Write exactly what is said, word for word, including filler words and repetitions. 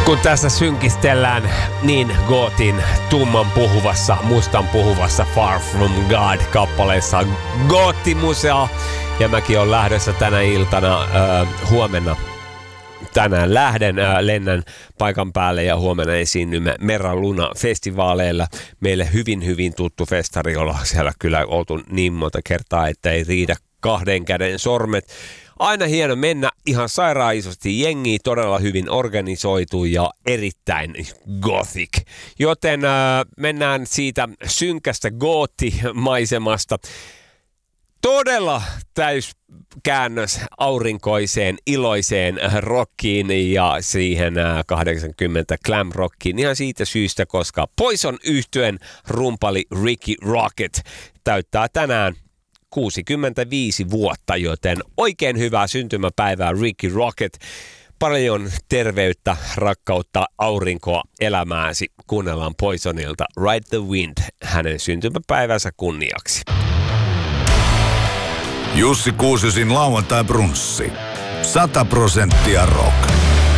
Kun tässä synkistellään niin Goathin tumman puhuvassa, mustan puhuvassa Far From God-kappaleessa Goatti-musea. Ja mäkin olen lähdössä tänä iltana, äh, huomenna tänään lähden, äh, lennän paikan päälle ja huomenna esiinnymme Merra Luna-festivaaleilla. Meille hyvin hyvin tuttu festari, ollaan siellä kyllä oltu niin monta kertaa, että ei riitä kahden käden sormet. Aina hieno mennä, ihan sairaan isosti jengiä, todella hyvin organisoitu ja erittäin gothic. Joten äh, mennään siitä synkästä gootti-maisemasta todella täyskäännös aurinkoiseen, iloiseen rockiin ja siihen äh, kahdeksankymmentä glam rockiin. Ihan siitä syystä, koska Poison -yhtyeen rumpali Ricky Rocket täyttää tänään kuusikymmentäviisi vuotta, joten oikein hyvää syntymäpäivää Ricky Rocket. Paljon terveyttä, rakkautta, aurinkoa elämääsi. Kuunnellaan Poisonilta Ride the Wind hänen syntymäpäivänsä kunniaksi. Jussi Kuusiosin lauantai brunssi. Sata prosenttia rock.